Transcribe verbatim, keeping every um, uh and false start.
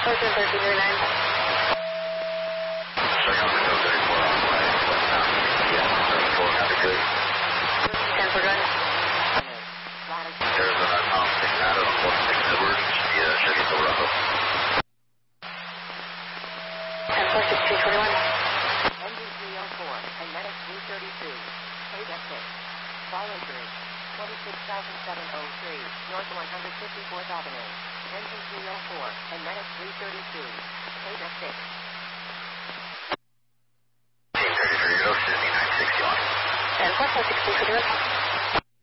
Ocean thirteen thirty-nine. Showing up to thirty-four on the way. Westbound E S thirty-four, copy good. ten four gun. Arizona Tom six nine oh one six Edward, via Chevy Silverado. ten four six three twenty-one. Engine three oh four and Medic three thirty-two. Paid at six. Follow through. twenty-six thousand seven oh three, North one hundred fifty-fourth Avenue. Engine three oh four and Medic three thirty-two. Paid at six. Team thirty-three, go fifty-nine sixty-one. ten four six three twenty-one.